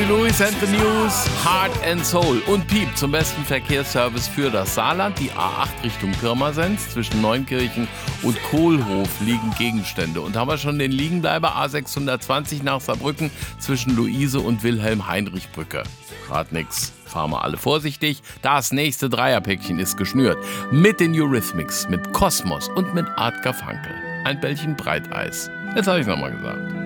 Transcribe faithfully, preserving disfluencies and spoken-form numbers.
Huey Lewis and the News, Heart and Soul und Piep zum besten Verkehrsservice für das Saarland. Die A acht Richtung Pirmasens zwischen Neunkirchen und Kohlhof liegen Gegenstände. Und haben wir schon den Liegenbleiber A sechshundertzwanzig nach Saarbrücken zwischen Luise und Wilhelm-Heinrich-Brücke. Grad nix. Fahren wir alle vorsichtig. Das nächste Dreierpäckchen ist geschnürt. Mit den Eurythmics, mit Kosmos und mit Art Garfunkel. Ein Bällchen Breiteis. Jetzt habe ich nochmal gesagt.